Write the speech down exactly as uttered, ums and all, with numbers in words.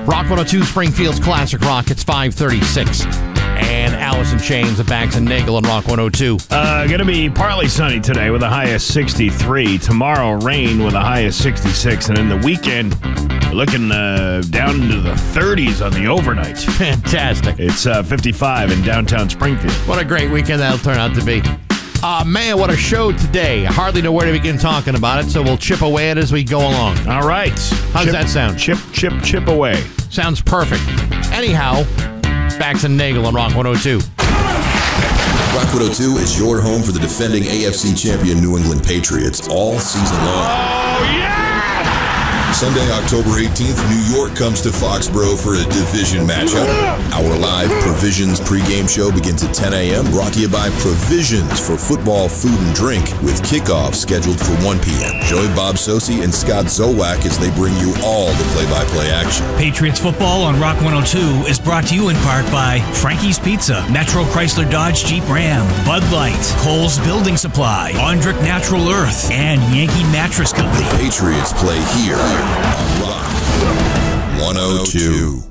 Rock one oh two, Springfield's Classic Rock. It's five thirty-six. And Alice in Chains of Bags and Nagel on Rock one oh two. Uh, going to be partly sunny today with a high of sixty-three. Tomorrow, rain with a high of sixty-six. And in the weekend, we're looking uh, down into the thirties on the overnight. Fantastic. It's uh, fifty-five in downtown Springfield. What a great weekend that'll turn out to be. Uh, man, what a show today. I hardly know where to begin talking about it, so we'll chip away at it as we go along. All right. How does that sound? Chip, chip, chip away. Sounds perfect. Anyhow, Bax and Nagel on Rock one oh two. Rock one oh two is your home for the defending A F C champion New England Patriots all season long. Oh, yeah! Sunday, October eighteenth, New York comes to Foxborough for a division matchup. Our live Provisions pregame show begins at ten a.m. brought to you by Provisions for football, food, and drink, with kickoff scheduled for one p.m. Join Bob Sosi and Scott Zowak as they bring you all the play-by-play action. Patriots football on Rock one oh two is brought to you in part by Frankie's Pizza, Metro Chrysler Dodge Jeep Ram, Bud Light, Kohl's Building Supply, Ondrick Natural Earth, and Yankee Mattress Company. The Patriots play here on Rock one oh two.